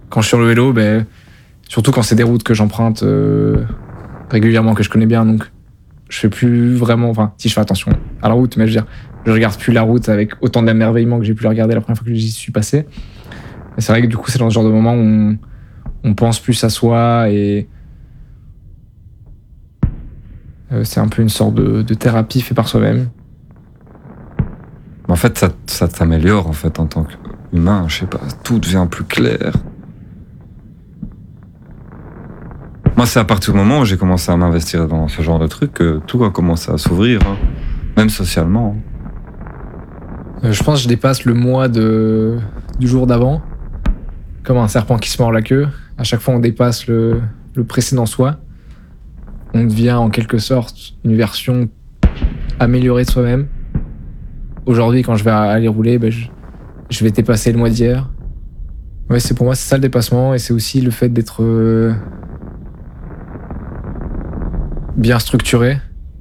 Quand je suis sur le vélo, surtout quand c'est des routes que j'emprunte régulièrement, que je connais bien, donc je fais plus vraiment, enfin si je fais attention à la route, mais je veux dire, je regarde plus la route avec autant d'émerveillement que j'ai pu la regarder la première fois que j'y suis passé. Et c'est vrai que du coup c'est dans ce genre de moment où on pense plus à soi et c'est un peu une sorte de thérapie fait par soi-même. En fait, ça t'améliore en fait en tant qu'humain, je sais pas, tout devient plus clair. Moi, c'est à partir du moment où j'ai commencé à m'investir dans ce genre de trucs que tout a commencé à s'ouvrir, hein. Même socialement. Je pense que je dépasse le mois du jour d'avant, comme un serpent qui se mord la queue. À chaque fois, on dépasse le précédent soi. On devient en quelque sorte une version améliorée de soi-même. Aujourd'hui, quand je vais aller rouler, je vais dépasser le mois d'hier. Ouais, pour moi, c'est ça le dépassement, et c'est aussi le fait d'être bien structuré.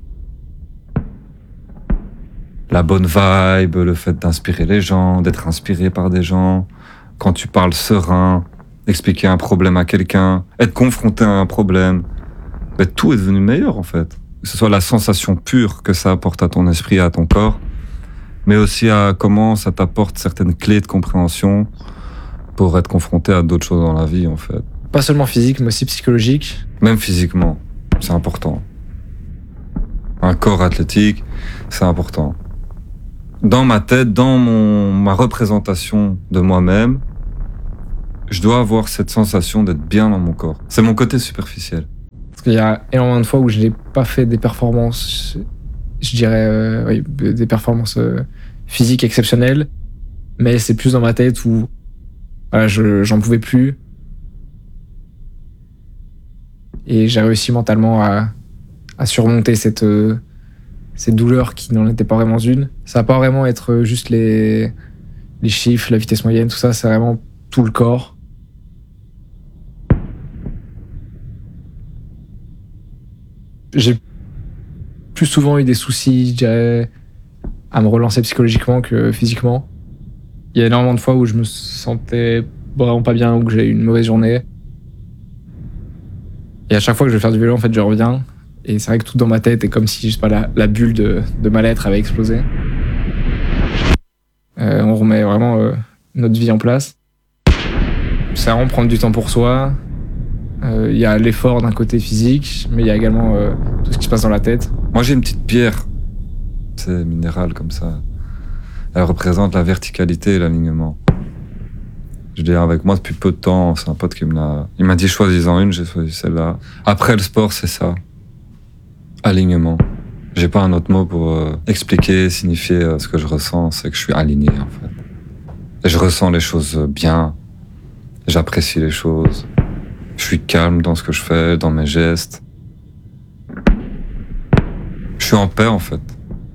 La bonne vibe, le fait d'inspirer les gens, d'être inspiré par des gens, quand tu parles serein, expliquer un problème à quelqu'un, être confronté à un problème, tout est devenu meilleur en fait. Que ce soit la sensation pure que ça apporte à ton esprit et à ton corps, mais aussi à comment ça t'apporte certaines clés de compréhension pour être confronté à d'autres choses dans la vie en fait. Pas seulement physique, mais aussi psychologique. Même physiquement, c'est important. Un corps athlétique, c'est important. Dans ma tête, dans ma représentation de moi-même, je dois avoir cette sensation d'être bien dans mon corps. C'est mon côté superficiel. Parce qu'il y a énormément de fois où je n'ai pas fait des performances, je dirais, des performances physiques exceptionnelles, mais c'est plus dans ma tête où voilà, j'en pouvais plus. Et j'ai réussi mentalement à surmonter cette douleur qui n'en était pas vraiment une. Ça va pas vraiment être juste les chiffres, la vitesse moyenne, tout ça, c'est vraiment tout le corps. J'ai plus souvent eu des soucis, je dirais, à me relancer psychologiquement que physiquement. Il y a énormément de fois où je me sentais vraiment pas bien, ou que j'ai eu une mauvaise journée. Et à chaque fois que je vais faire du vélo, en fait, je reviens. Et c'est vrai que tout dans ma tête est comme si, je sais pas, la bulle de mal-être avait explosé. On remet vraiment notre vie en place. C'est vraiment prendre du temps pour soi. Il y a l'effort d'un côté physique, mais il y a également tout ce qui se passe dans la tête. Moi, j'ai une petite pierre, c'est minéral comme ça. Elle représente la verticalité et l'alignement. Je l'ai avec moi depuis peu de temps. C'est un pote qui il m'a dit choisis-en une, j'ai choisi celle-là. Après, le sport, c'est ça. Alignement. J'ai pas un autre mot pour expliquer, signifier ce que je ressens. C'est que je suis aligné, en fait. Et je ressens les choses bien. J'apprécie les choses. Je suis calme dans ce que je fais, dans mes gestes. Je suis en paix, en fait.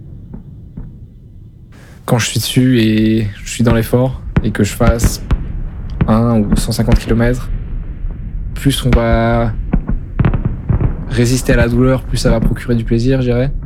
Quand je suis dessus et je suis dans l'effort, et que je fasse 1 ou 150 km, plus on va résister à la douleur, plus ça va procurer du plaisir, je dirais.